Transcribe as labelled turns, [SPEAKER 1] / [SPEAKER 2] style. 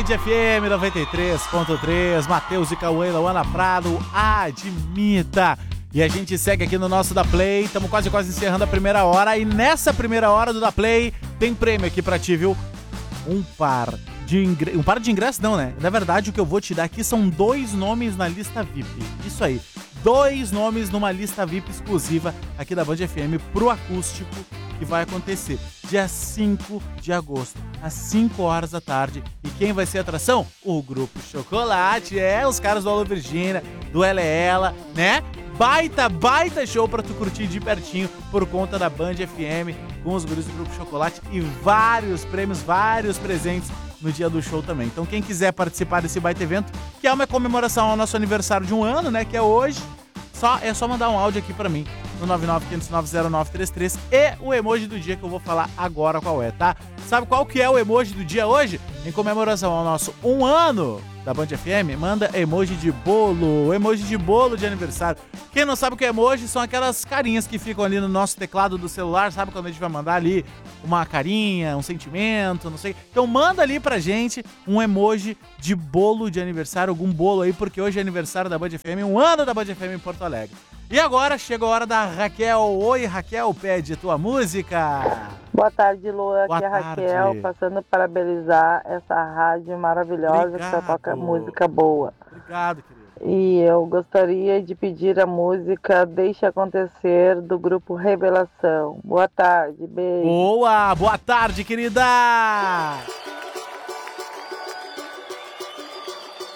[SPEAKER 1] FM 93.3, Matheus e Cauê, Ana Prado, admita. E a gente segue aqui no nosso Da Play, estamos quase encerrando a primeira hora. E nessa primeira hora do Da Play tem prêmio aqui pra ti, viu? Um par de ingressos não, né? Na verdade, o que eu vou te dar aqui são 2 nomes na lista VIP. Isso aí, 2 nomes numa lista VIP exclusiva aqui da Band FM pro acústico que vai acontecer dia 5 de agosto, às 5 horas da tarde. E quem vai ser a atração? O Grupo Chocolate, os caras do Alô Virgínia, do Ela é Ela, né? Baita show pra tu curtir de pertinho por conta da Band FM com os guris do Grupo Chocolate e vários prêmios, vários presentes no dia do show também. Então quem quiser participar desse baita evento, que é uma comemoração ao nosso aniversário de um ano, né, que é hoje, é só mandar um áudio aqui pra mim no 995090933 e o emoji do dia que eu vou falar agora qual é, tá? Sabe qual que é o emoji do dia hoje? Em comemoração ao nosso 1 ano da Band FM, manda emoji de bolo de aniversário. Quem não sabe o que é emoji, são aquelas carinhas que ficam ali no nosso teclado do celular, sabe quando a gente vai mandar ali uma carinha, um sentimento, não sei. Então manda ali pra gente um emoji de bolo de aniversário, algum bolo aí, porque hoje é aniversário da Band FM, 1 ano da Band FM em Porto Alegre. E agora chega a hora da Raquel. Oi, Raquel, pede tua música.
[SPEAKER 2] Boa tarde, Lua.
[SPEAKER 1] Boa
[SPEAKER 2] aqui é a
[SPEAKER 1] tarde.
[SPEAKER 2] Raquel, passando a parabenizar essa rádio maravilhosa.
[SPEAKER 1] Obrigado.
[SPEAKER 2] Que só toca música boa.
[SPEAKER 1] Obrigado, querido.
[SPEAKER 2] E eu gostaria de pedir a música Deixa Acontecer, do grupo Revelação. Boa tarde, beijo.
[SPEAKER 1] Boa tarde, querida.